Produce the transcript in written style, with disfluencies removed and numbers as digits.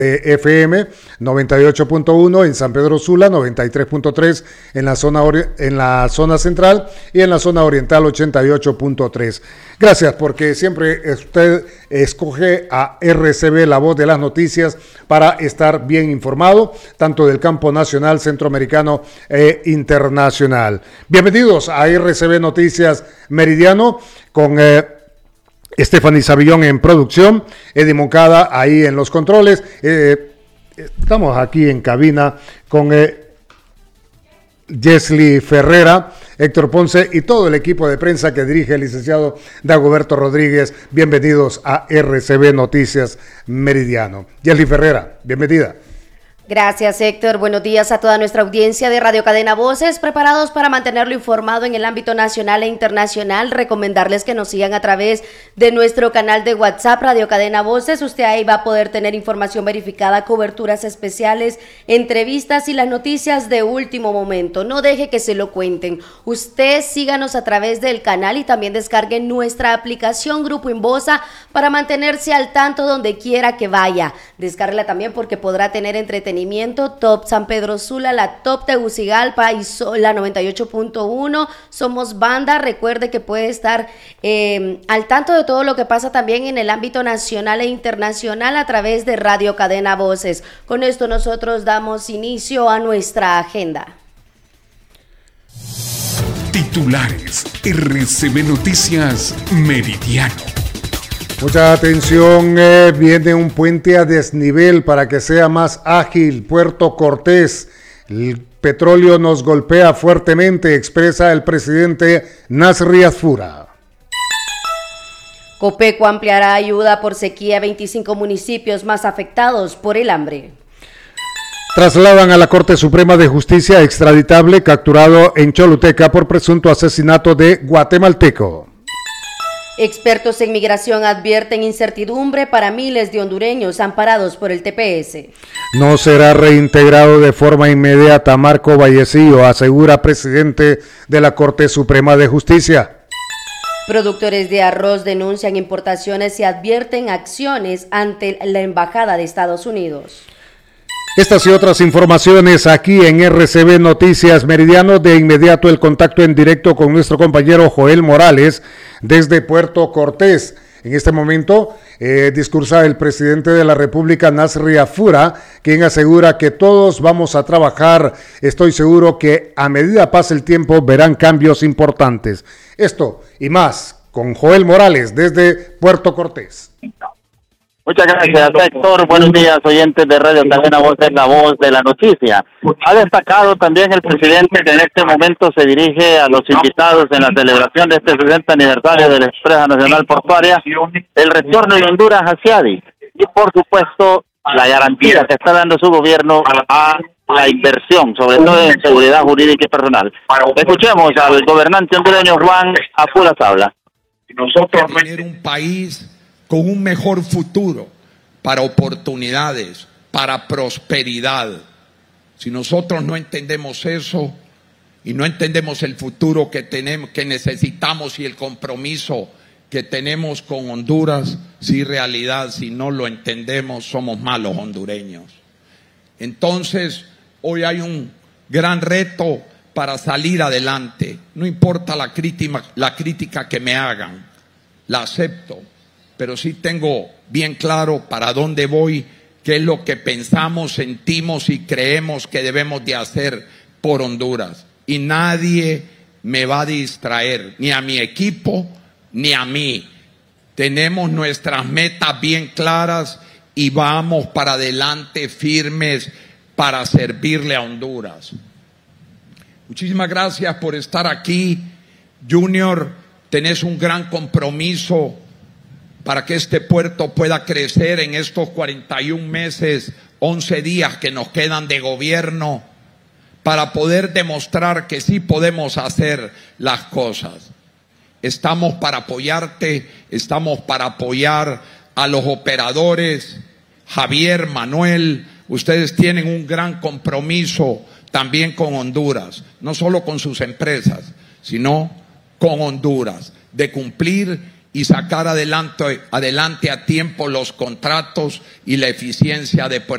FM 98.1 en San Pedro Sula, 93.3 en la zona central y en la zona oriental 88.3. Gracias porque siempre usted escoge a RCB, la voz de las noticias, para estar bien informado, tanto del campo nacional, centroamericano e internacional. Bienvenidos a RCB Noticias Meridiano con Stephanie Savillón en producción, Eddie Moncada ahí en los controles. Estamos aquí en cabina con Jesly Ferrera, Héctor Ponce y todo el equipo de prensa que dirige el licenciado Dagoberto Rodríguez. Bienvenidos a RCB Noticias Meridiano. Jesly Ferrera, bienvenida. Gracias, Héctor. Buenos días a toda nuestra audiencia de Radio Cadena Voces, preparados para mantenerlo informado en el ámbito nacional e internacional. Recomendarles que nos sigan a través de nuestro canal de WhatsApp, Radio Cadena Voces. Usted ahí va a poder tener información verificada, coberturas especiales, entrevistas y las noticias de último momento. No deje que se lo cuenten. Usted síganos a través del canal y también descargue nuestra aplicación Grupo Inbosa para mantenerse al tanto donde quiera que vaya. Descárguela también porque podrá tener entretenimiento. Top San Pedro Sula, la Top Tegucigalpa y la 98.1. Somos banda. Recuerde que puede estar al tanto de todo lo que pasa también en el ámbito nacional e internacional a través de Radio Cadena Voces. Con esto nosotros damos inicio a nuestra agenda. Titulares RCB Noticias Meridiano. Mucha atención, viene un puente a desnivel para que sea más ágil. Puerto Cortés, el petróleo nos golpea fuertemente, expresa el presidente Nasri Asfura. Copeco ampliará ayuda por sequía a 25 municipios más afectados por el hambre. Trasladan a la Corte Suprema de Justicia extraditable capturado en Choluteca por presunto asesinato de guatemalteco. Expertos en migración advierten incertidumbre para miles de hondureños amparados por el TPS. No será reintegrado de forma inmediata Marco Vallecillo, asegura presidente de la Corte Suprema de Justicia. Productores de arroz denuncian importaciones y advierten acciones ante la Embajada de Estados Unidos. Estas y otras informaciones aquí en RCB Noticias Meridiano. De inmediato el contacto en directo con nuestro compañero Joel Morales desde Puerto Cortés. En este momento discursa el presidente de la República, Nasri Asfura, quien asegura que todos vamos a trabajar. Estoy seguro que a medida pase el tiempo verán cambios importantes. Esto y más con Joel Morales desde Puerto Cortés. Muchas gracias, Héctor. Buenos días, oyentes de Radio Cadena Voces, la voz de la noticia. Ha destacado también el presidente que en este momento se dirige a los invitados en la celebración de este 60 aniversario de la Empresa Nacional Portuaria, el retorno de Honduras a CIADI y, por supuesto, la garantía que está dando su gobierno a la inversión, sobre todo en seguridad jurídica y personal. Escuchemos al gobernante hondureño Juan Apura Sabla. Nosotros tener un país con un mejor futuro, para oportunidades, para prosperidad. Si nosotros no entendemos eso y no entendemos el futuro que tenemos, que necesitamos y el compromiso que tenemos con Honduras, si realidad, si no lo entendemos, somos malos hondureños. Entonces, hoy hay un gran reto para salir adelante. No importa la crítica que me hagan, la acepto. Pero sí tengo bien claro para dónde voy, qué es lo que pensamos, sentimos y creemos que debemos de hacer por Honduras. Y nadie me va a distraer, ni a mi equipo, ni a mí. Tenemos nuestras metas bien claras y vamos para adelante firmes para servirle a Honduras. Muchísimas gracias por estar aquí. Junior, tenés un gran compromiso para que este puerto pueda crecer en estos 41 meses, 11 días que nos quedan de gobierno, para poder demostrar que sí podemos hacer las cosas. Estamos para apoyarte, estamos para apoyar a los operadores. Javier, Manuel, ustedes tienen un gran compromiso también con Honduras, no solo con sus empresas, sino con Honduras, de cumplir y sacar adelante a tiempo los contratos y la eficiencia de Puerto